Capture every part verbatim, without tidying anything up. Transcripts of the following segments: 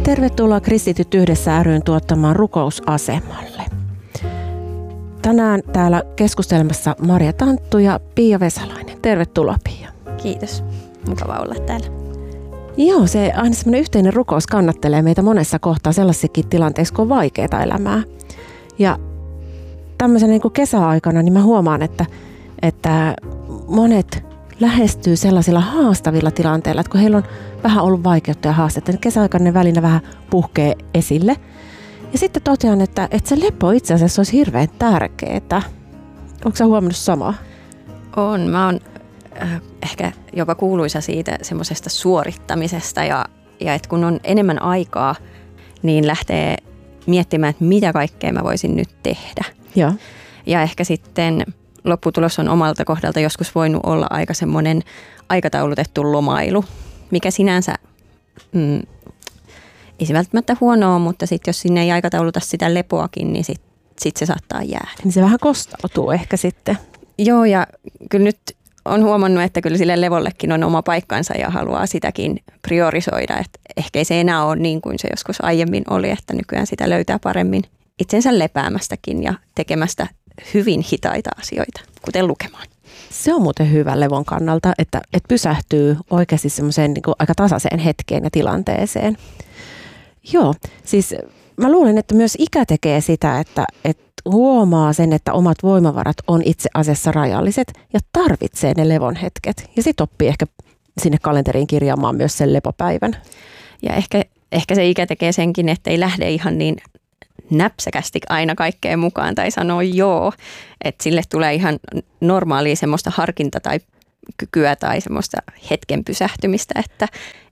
Tervetuloa Kristityt yhdessä ry:n tuottamaan rukousasemalle. Tänään täällä keskustelemassa Marja Tanttu ja Pia Vesalainen. Tervetuloa, Pia. Kiitos. Mukava olla täällä. Joo, se aina semmoinen yhteinen rukous kannattelee meitä monessa kohtaa sellaisessakin tilanteessa, kun on vaikeaa elämää. Ja tämmöisen niin kuin kesäaikana niin mä huomaan, että, että monet lähestyy sellaisilla haastavilla tilanteilla, että kun heillä on vähän ollut vaikeutta ja haastetta, niin kesäaikainen välinä vähän puhkee esille. Ja sitten totean, että, että se lepo itse asiassa olisi hirveän tärkeää. Onko sä huomannut samaa? On. Mä oon äh, ehkä jopa kuuluisa siitä semmoisesta suorittamisesta ja, ja että kun on enemmän aikaa, niin lähtee miettimään, että mitä kaikkea mä voisin nyt tehdä. Joo. Ja ehkä sitten lopputulos on omalta kohdalta joskus voinut olla aika semmoinen aikataulutettu lomailu, mikä sinänsä mm, ei se välttämättä huonoa, mutta sitten jos sinne ei aikatauluta sitä lepoakin, niin sitten sit se saattaa jäädä. Niin se vähän kostautuu ehkä sitten. Joo, ja kyllä nyt on huomannut, että kyllä sille levollekin on oma paikkansa ja haluaa sitäkin priorisoida. Että ehkä ei se enää ole niin kuin se joskus aiemmin oli, että nykyään sitä löytää paremmin itsensä lepäämästäkin ja tekemästä hyvin hitaita asioita, kuten lukemaan. Se on muuten hyvä levon kannalta, että, että pysähtyy oikeasti semmoiseen niin kuin aika tasaiseen hetkeen ja tilanteeseen. Joo, siis mä luulen, että myös ikä tekee sitä, että, että huomaa sen, että omat voimavarat on itse asiassa rajalliset ja tarvitsee ne levon hetket. Ja sit oppii ehkä sinne kalenteriin kirjaamaan myös sen lepopäivän. Ja ehkä, ehkä se ikä tekee senkin, että ei lähde ihan niin näpsäkästi aina kaikkeen mukaan tai sanoo joo, että sille tulee ihan normaalia semmoista harkinta tai kykyä tai semmoista hetken pysähtymistä, että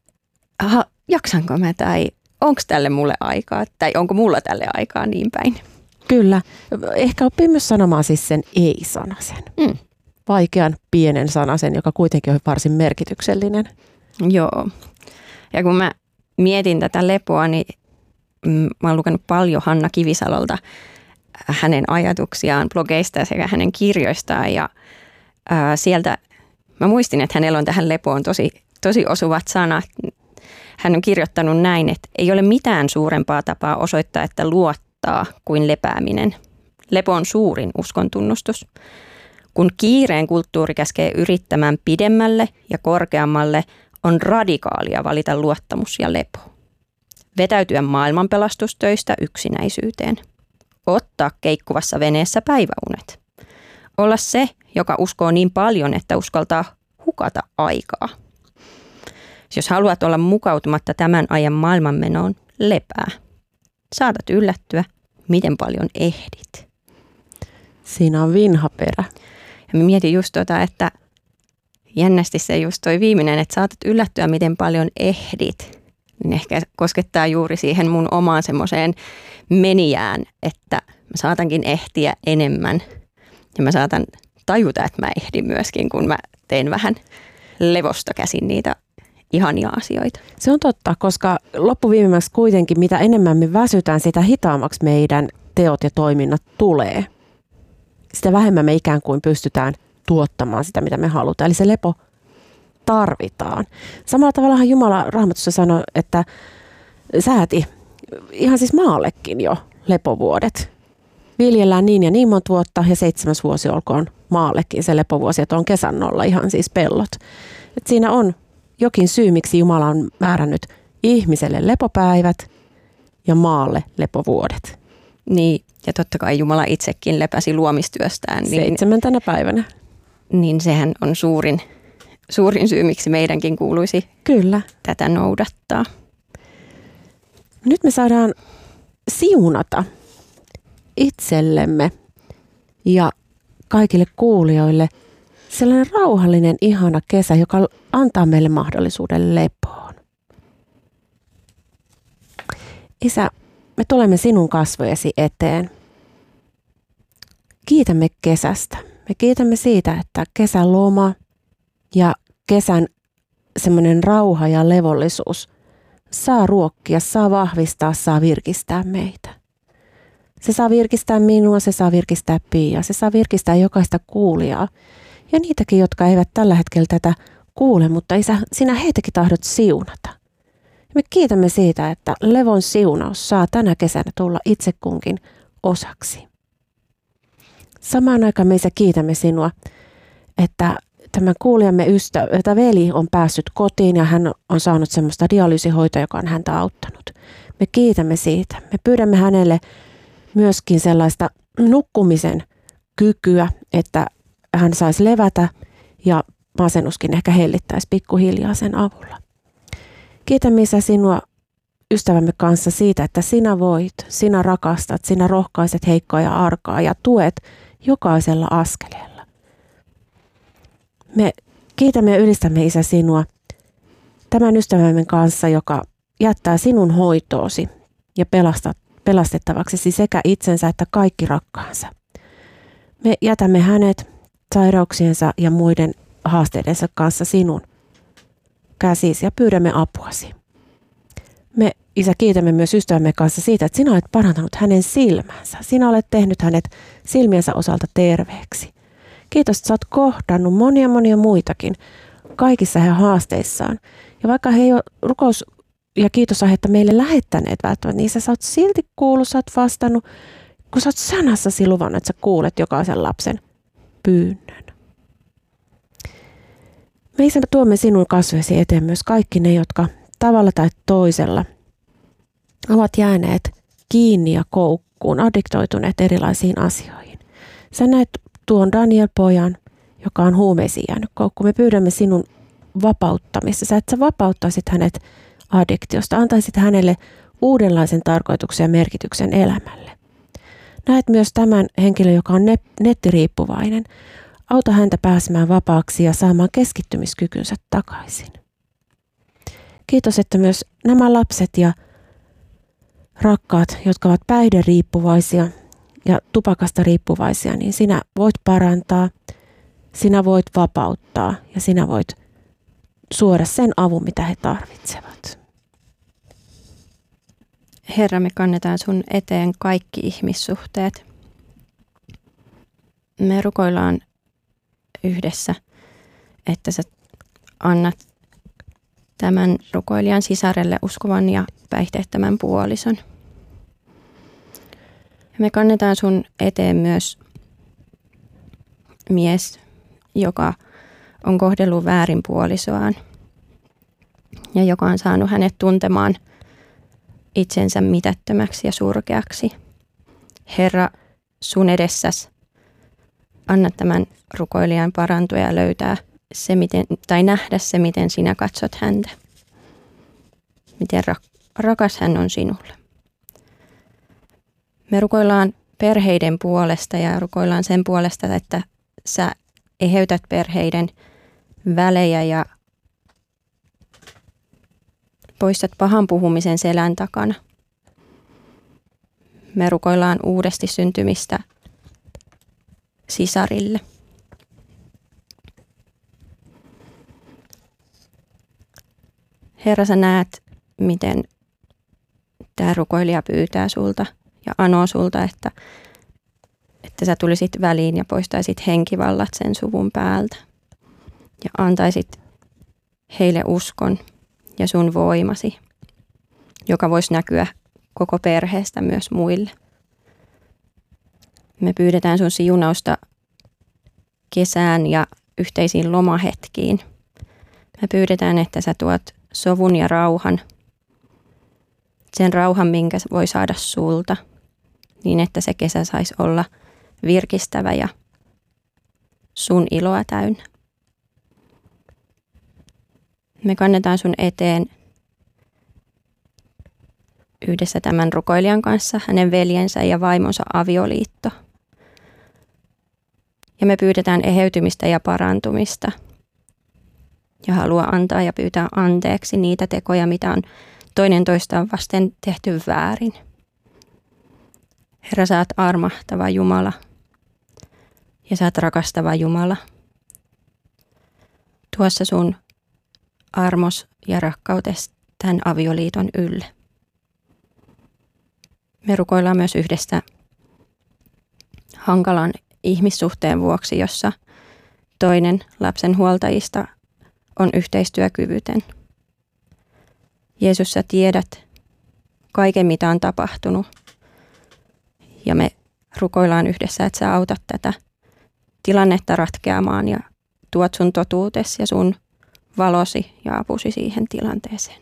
aha, jaksanko mä tai onko tälle mulle aikaa tai onko mulla tälle aikaa niin päin. Kyllä. Ehkä oppii myös sanomaan siis sen ei-sanasen. Mm. Vaikean pienen sanasen, joka kuitenkin on varsin merkityksellinen. Joo. Ja kun mä mietin tätä lepoa, niin mä oon lukenut paljon Hanna Kivisalolta hänen ajatuksiaan blogeista sekä hänen kirjoistaan ja ää, sieltä mä muistin, että hänellä on tähän lepoon tosi, tosi osuvat sanat. Hän on kirjoittanut näin, että ei ole mitään suurempaa tapaa osoittaa, että luottaa kuin lepääminen. Lepo on suurin uskon tunnustus. Kun kiireen kulttuuri käskee yrittämään pidemmälle ja korkeammalle, on radikaalia valita luottamus ja lepo. Vetäytyä maailmanpelastustöistä yksinäisyyteen. Ottaa keikkuvassa veneessä päiväunet. Olla se, joka uskoo niin paljon, että uskaltaa hukata aikaa. Jos haluat olla mukautumatta tämän ajan maailmanmenoon, lepää. Saatat yllättyä, miten paljon ehdit. Siinä on vinha perä. Ja mä mietin just tota, että jännästi se just toi viimeinen, että saatat yllättyä, miten paljon ehdit. Niin ehkä koskettaa juuri siihen mun omaan semmoiseen menijään, että mä saatankin ehtiä enemmän. Ja mä saatan tajuta, että mä ehdin myöskin, kun mä teen vähän levosta käsin niitä ihania asioita. Se on totta, koska loppuviimemmäksi kuitenkin mitä enemmän me väsytään, sitä hitaammaksi meidän teot ja toiminnat tulee. Sitä vähemmän me ikään kuin pystytään tuottamaan sitä, mitä me halutaan. Eli se lepo tarvitaan. Samalla tavallahan Jumala Raamatussa sanoi, että sääti ihan siis maallekin jo lepovuodet. Viljellään niin ja niin monta vuotta ja seitsemäs vuosi olkoon maallekin se lepovuosi, että on kesannolla ihan siis pellot. Et siinä on jokin syy, miksi Jumala on määrännyt ihmiselle lepopäivät ja maalle lepovuodet. Niin, ja totta kai Jumala itsekin lepäsi luomistyöstään. Niin, seitsemäntenä päivänä. Niin sehän on suurin, suurin syy, miksi meidänkin kuuluisi Kyllä. tätä noudattaa. Nyt me saadaan siunata itsellemme ja kaikille kuulijoille sellainen rauhallinen, ihana kesä, joka antaa meille mahdollisuuden lepoon. Isä, me tulemme sinun kasvojesi eteen. Kiitämme kesästä. Me kiitämme siitä, että kesän loma ja kesän semmoinen rauha ja levollisuus saa ruokkia, saa vahvistaa, saa virkistää meitä. Se saa virkistää minua, se saa virkistää Piaa, se saa virkistää jokaista kuulijaa. Ja niitäkin, jotka eivät tällä hetkellä tätä kuule, mutta Isä, sinä heitäkin tahdot siunata. Me kiitämme siitä, että levon siunaus saa tänä kesänä tulla itse kunkin osaksi. Samaan aikaan me Isä kiitämme sinua, että tämän kuulijamme ystävä, että veli on päässyt kotiin ja hän on saanut semmoista dialyysihoitoa, joka on häntä auttanut. Me kiitämme siitä. Me pyydämme hänelle myöskin sellaista nukkumisen kykyä, että hän saisi levätä ja masennuskin ehkä hellittäisi pikkuhiljaa sen avulla. Kiitämme Isä sinua ystävämme kanssa siitä, että sinä voit, sinä rakastat, sinä rohkaiset heikkoa ja arkaa ja tuet jokaisella askeleella. Me kiitämme ja ylistämme Isä sinua tämän ystävämme kanssa, joka jättää sinun hoitoosi ja pelastat, pelastettavaksi sekä itsensä että kaikki rakkaansa. Me jätämme hänet sairauksiensa ja muiden haasteidensa kanssa sinun käsisi ja pyydämme apuasi. Me Isä kiitämme myös ystävämme kanssa siitä, että sinä olet parantanut hänen silmänsä. Sinä olet tehnyt hänet silmiensä osalta terveeksi. Kiitos, että sä oot kohdannut monia monia muitakin kaikissa heidän haasteissaan. Ja vaikka he ei ole rukous- ja kiitosaihetta meille lähettäneet välttämättä, niin sä oot silti kuullut, sä oot vastannut, kun sä oot sanassasi luvannut, että sä kuulet jokaisen lapsen pyynnön. Me Isä tuomme sinun kasvesi eteen myös kaikki ne, jotka tavalla tai toisella ovat jääneet kiinni ja koukkuun, addiktoituneet erilaisiin asioihin. Sä näet tuon Daniel-pojan, joka on huumeisiin jäänyt koukkuun. Me pyydämme sinun vapauttamista. Sä, että sä vapauttaisit hänet addiktiosta, antaisit hänelle uudenlaisen tarkoituksen ja merkityksen elämälle. Näet myös tämän henkilön, joka on nettiriippuvainen. Auta häntä pääsemään vapaaksi ja saamaan keskittymiskykynsä takaisin. Kiitos, että myös nämä lapset ja rakkaat, jotka ovat päihderiippuvaisia ja tupakasta riippuvaisia, niin sinä voit parantaa, sinä voit vapauttaa ja sinä voit suoda sen avun, mitä he tarvitsevat. Herra, me kannetaan sun eteen kaikki ihmissuhteet. Me rukoillaan yhdessä, että sä annat tämän rukoilijan sisarelle uskovan ja päihteettömän puolison. Me kannetaan sun eteen myös mies, joka on kohdellut väärin puolisoaan ja joka on saanut hänet tuntemaan itsensä mitättömäksi ja surkeaksi. Herra, sun edessäsi anna tämän rukoilijan parantua ja löytää se, miten, tai nähdä se, miten sinä katsot häntä. Miten rak- rakas hän on sinulle. Me rukoillaan perheiden puolesta ja rukoillaan sen puolesta, että sä eheytät perheiden välejä ja poistat pahan puhumisen selän takana. Me rukoillaan uudesti syntymistä sisarille. Herra, sä näet, miten tämä rukoilija pyytää sulta ja anoo sulta, että, että sä tulisit väliin ja poistaisit henkivallat sen suvun päältä. Ja antaisit heille uskon ja sun voimasi, joka voisi näkyä koko perheestä myös muille. Me pyydetään sun siunausta kesään ja yhteisiin lomahetkiin. Me pyydetään, että sä tuot sovun ja rauhan, sen rauhan, minkä voi saada sulta, niin että se kesä saisi olla virkistävä ja sun iloa täynnä. Me kannetaan sun eteen yhdessä tämän rukoilijan kanssa hänen veljensä ja vaimonsa avioliitto. Ja me pyydetään eheytymistä ja parantumista. Ja haluaa antaa ja pyytää anteeksi niitä tekoja, mitä on toinen toistaan vasten tehty väärin. Herra, sä oot armahtava Jumala ja sä oot rakastava Jumala. Tuossa sun armos ja rakkautes tämän avioliiton ylle. Me rukoillaan myös yhdessä hankalan ihmissuhteen vuoksi, jossa toinen lapsen huoltajista on yhteistyökyvytön. Jeesus, sä tiedät kaiken, mitä on tapahtunut. Ja me rukoillaan yhdessä, että sä autat tätä tilannetta ratkeamaan ja tuot sun totuutesi ja sun valosi ja apusi siihen tilanteeseen.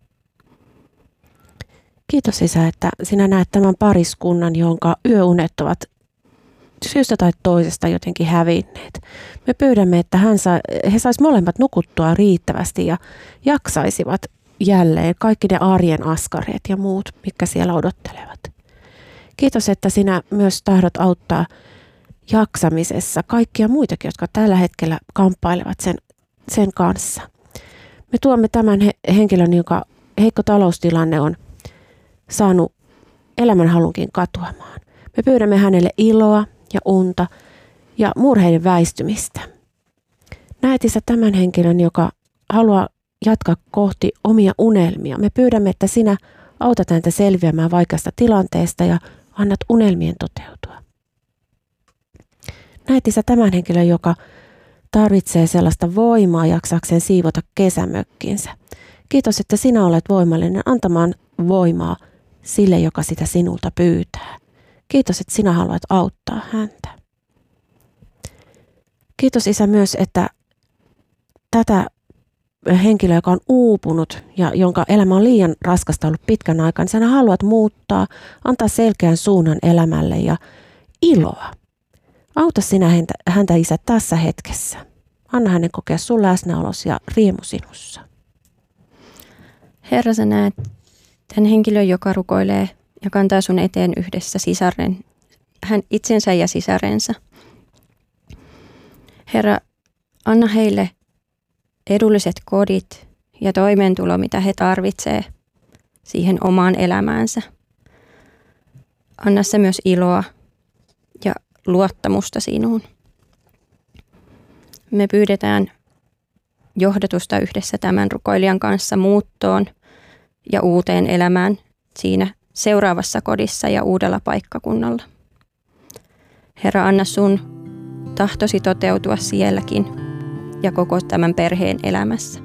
Kiitos Isä, että sinä näet tämän pariskunnan, jonka yöunet ovat syystä tai toisesta jotenkin hävinneet. Me pyydämme, että hän saa, he saisivat molemmat nukuttua riittävästi ja jaksaisivat jälleen kaikki ne arjen askareet ja muut, mitkä siellä odottelevat. Kiitos, että sinä myös tahdot auttaa jaksamisessa kaikkia muitakin, jotka tällä hetkellä kamppailevat sen, sen kanssa. Me tuomme tämän he, henkilön, jonka heikko taloustilanne on saanut elämänhalunkin katoamaan. Me pyydämme hänelle iloa ja unta ja murheiden väistymistä. Näet Isä tämän henkilön, joka haluaa jatkaa kohti omia unelmia. Me pyydämme, että sinä autat häntä selviämään vaikeasta tilanteesta ja annat unelmien toteutua. Näet Isä tämän henkilön, joka tarvitsee sellaista voimaa jaksakseen siivota kesämökkinsä. Kiitos, että sinä olet voimallinen antamaan voimaa sille, joka sitä sinulta pyytää. Kiitos, että sinä haluat auttaa häntä. Kiitos Isä myös, että tätä henkilöä, joka on uupunut ja jonka elämä on liian raskasta ollut pitkän aikaa, niin sinä haluat muuttaa, antaa selkeän suunnan elämälle ja iloa. Auta sinä häntä, häntä Isä tässä hetkessä. Anna hänen kokea sun läsnäolos ja riemu sinussa. Herra, sä näet tämän henkilön, joka rukoilee ja kantaa sun eteen yhdessä sisaren, hän itsensä ja sisarensa. Herra, anna heille edulliset kodit ja toimeentulo, mitä he tarvitsee siihen omaan elämäänsä. Anna se myös iloa ja luottamusta sinuun. Me pyydetään johdatusta yhdessä tämän rukoilijan kanssa muuttoon ja uuteen elämään siinä seuraavassa kodissa ja uudella paikkakunnalla. Herra, anna sun tahtosi toteutua sielläkin ja koko tämän perheen elämässä.